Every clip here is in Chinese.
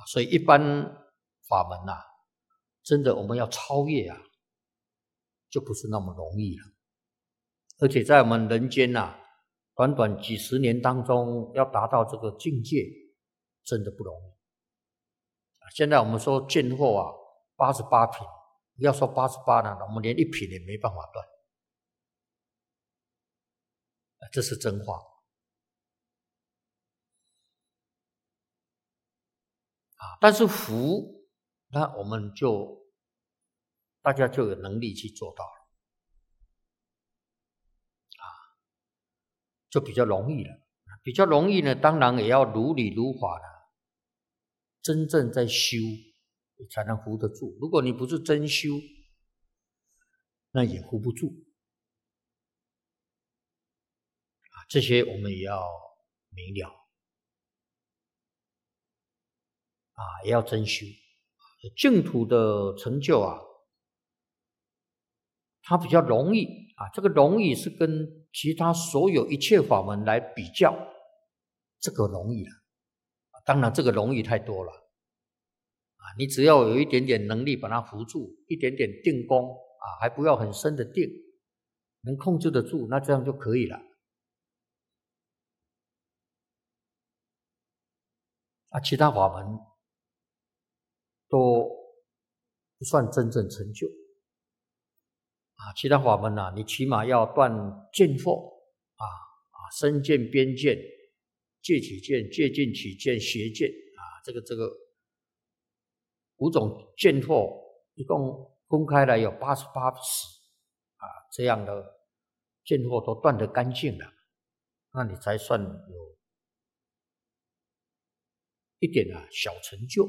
所以一般法门啊，真的我们要超越啊，就不是那么容易了。而且在我们人间啊，短短几十年当中，要达到这个境界，真的不容易。现在我们说见货啊，88品，不要说88了，我们连1品也没办法断，这是真话。但是福，那我们大家就有能力去做到了，就比较容易了。比较容易呢，当然也要如理如法的，真正在修，你才能扶得住。如果你不是真修，那也扶不住。这些我们也要明了，也要真修。净土的成就啊，它比较容易啊，这个容易是跟其他所有一切法门来比较，这个容易了。当然这个容易太多了你只要有一点点能力把它扶住，一点点定功还不要很深的定，能控制得住，那这样就可以了。其他法门都不算真正成就其他法门你起码要断见惑身见、边见、戒取见、戒禁取见、邪见这个5种见惑，一共分开来有88识这样的见惑都断得干净了，那你才算有一点小成就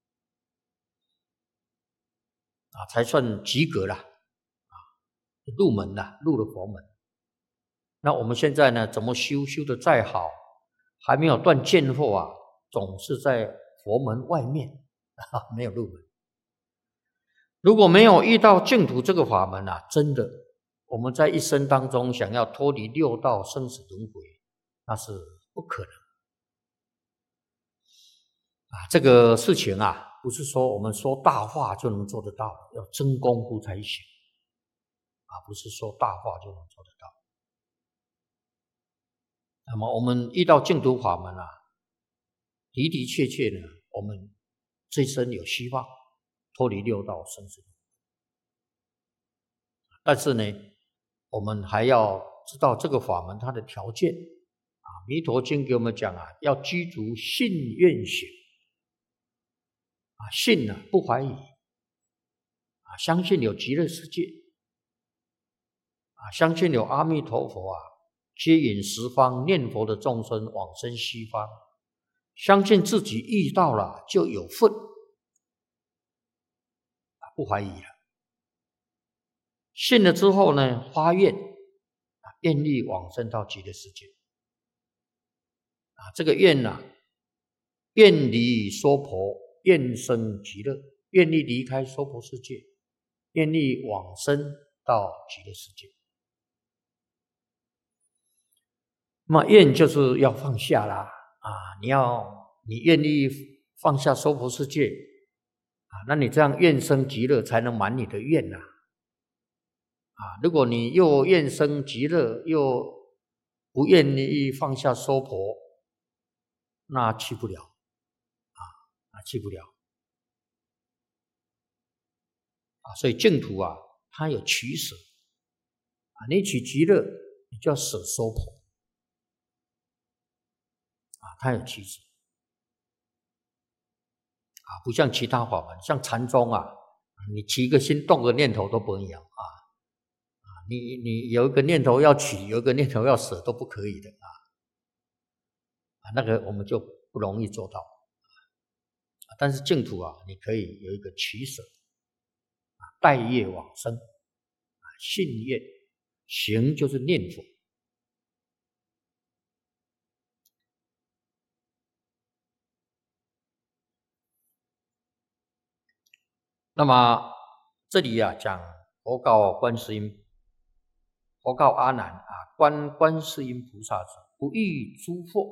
才算及格了入门了，入了佛门。那我们现在呢，怎么修得再好，还没有断见惑总是在佛门外面没有入门。如果没有遇到净土这个法门真的我们在一生当中想要脱离6道生死轮回，那是不可能这个事情不是说我们说大话就能做得到，要真功夫才行不是说大话就能做得到。那么我们遇到净土法门的的确确呢，我们这一生有希望脱离6道生死轮回。但是呢，我们还要知道这个法门它的条件弥陀经给我们讲要具足信愿行信不怀疑相信有极乐世界相信有阿弥陀佛接引十方念佛的众生往生西方，相信自己遇到了就有份不怀疑了。信了之后呢，发愿愿力往生到极乐世界这个愿愿离娑婆，愿生极乐，愿力离开娑婆世界，愿力往生到极乐世界。那么愿就是要放下啦你愿意放下娑婆世界那你这样愿生极乐才能满你的愿如果你又愿生极乐又不愿意放下娑婆，那去不了去不了所以净土它有取舍你取极乐，你就要舍娑婆它有取舍不像其他法门，像禅宗你起一个心动个念头都不能有你有一个念头要取，有一个念头要舍都不可以的那个我们就不容易做到但是净土你可以有一个取舍待业往生信愿行就是念佛那么这里讲佛告观世音，佛告阿难观世音菩萨者，不异诸惑